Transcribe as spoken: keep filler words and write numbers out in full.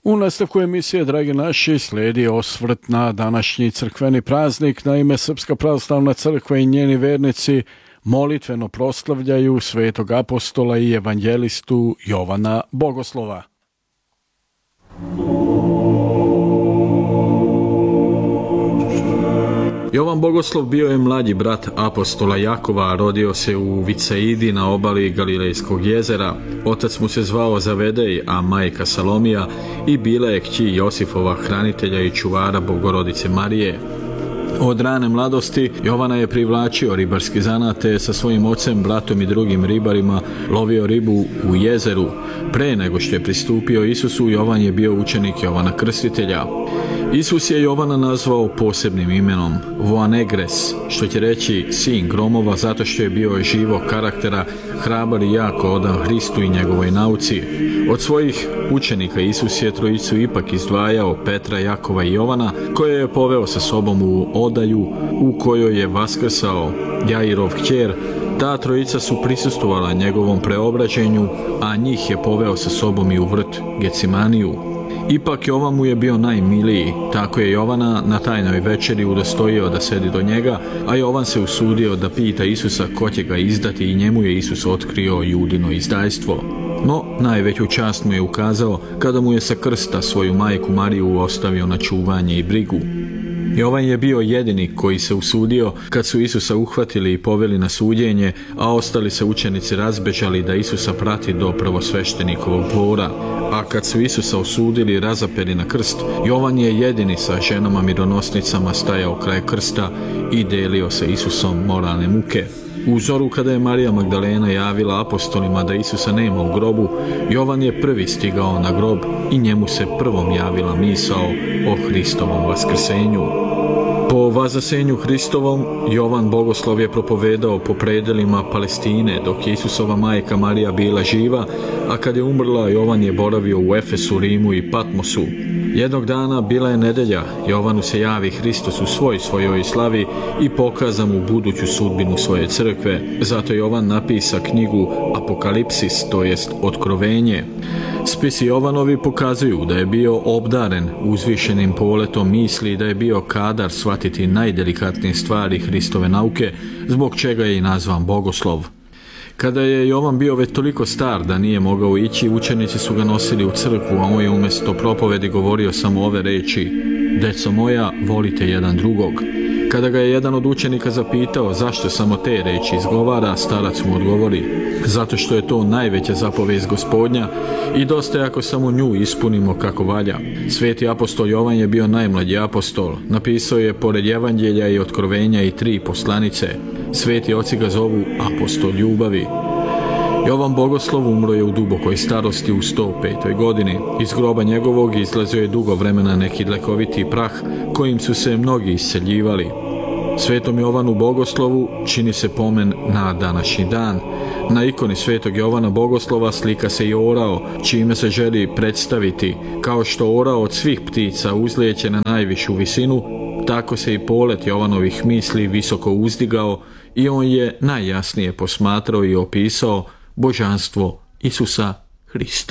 U nastavku emisije, dragi naši, slijedi osvrt na današnji crkveni praznik. Naime, Srpska pravoslavna crkva i njeni vernici molitveno proslavljaju svetog apostola i evanjelistu Jovana Bogoslova. Jovan Bogoslov bio je mlađi brat apostola Jakova, rodio se u Vicaidi na obali Galilejskog jezera. Otac mu se zvao Zavedej, a majka Salomija, i bila je kći Josifova, hranitelja i čuvara Bogorodice Marije. Od rane mladosti Jovana je privlačio ribarski zanat, te sa svojim ocem, bratom i drugim ribarima lovio ribu u jezeru. Pre nego što je pristupio Isusu, Jovan je bio učenik Jovana Krstitelja. Isus je Jovana nazvao posebnim imenom Boanerges, što će reći sin gromova, zato što je bio živog karaktera, hrabar i jako odan Hristu i njegovoj nauci. Od svojih učenika Isus je trojicu ipak izdvajao, Petra, Jakova i Jovana, koje je poveo sa sobom u odaju u kojoj je vaskrsao Jairov kćer. Ta trojica su prisustvovala njegovom preobraćenju, a njih je poveo sa sobom i u vrt Gecimaniju. Ipak Jovan mu je bio najmiliji, tako je Jovana na tajnoj večeri udostojio da sedi do njega, a Jovan se usudio da pita Isusa ko će ga izdati i njemu je Isus otkrio Judino izdajstvo. No, najveću čast mu je ukazao kada mu je sa krsta svoju majku Mariju ostavio na čuvanje i brigu. Jovan je bio jedini koji se usudio kad su Isusa uhvatili i poveli na suđenje, a ostali se učenici razbežali da Isusa prati do prvosveštenikovog dvora. A kad su Isusa osudili i razapeli na krst, Jovan je jedini sa ženama mironosnicama stajao kraj krsta i delio sa Isusom moralne muke. U zoru kada je Marija Magdalena javila apostolima da Isusa nema u grobu, Jovan je prvi stigao na grob i njemu se prvom javila misao o Hristovom vaskrsenju. Po vazasenju Hristovom, Jovan Bogoslov je propovedao po predelima Palestine dok je Isusova majka Marija bila živa, a kad je umrla, Jovan je boravio u Efesu, Rimu i Patmosu. Jednog dana, bila je nedelja, Jovanu se javi Hristos u svoj svojoj slavi i pokaza mu buduću sudbinu svoje crkve. Zato Jovan napisa knjigu Apokalipsis, to jest Otkrovenje. Spisi Jovanovi pokazuju da je bio obdaren uzvišenim poletom misli i da je bio kadar shvatiti najdelikatnije stvari Hristove nauke, zbog čega je i nazvan Bogoslov. Kada je Jovan bio već toliko star da nije mogao ići, učenici su ga nosili u crkvu, a on je umjesto propovedi govorio samo ove reči: "Deco moja, volite jedan drugog." Kada ga je jedan od učenika zapitao zašto samo te reči izgovara, starac mu odgovori: "Zato što je to najveća zapovijest Gospodnja i dosta je ako samo nju ispunimo kako valja." Sveti apostol Jovan je bio najmlađi apostol. Napisao je pored evanđelja i otkrovenja i tri poslanice. Sveti oci ga zovu apostol ljubavi. Jovan Bogoslov umro je u dubokoj starosti u sto petoj godini. Iz groba njegovog izlazio je dugo vremena neki lekoviti prah kojim su se mnogi isceljivali. Svetom Jovanu Bogoslovu čini se pomen na današnji dan. Na ikoni svetog Jovana Bogoslova slika se i orao, čime se želi predstaviti kao što orao od svih ptica uzlijeće na najvišu visinu, tako se i polet Jovanovih misli visoko uzdigao i on je najjasnije posmatrao i opisao božanstvo Isusa Hrista.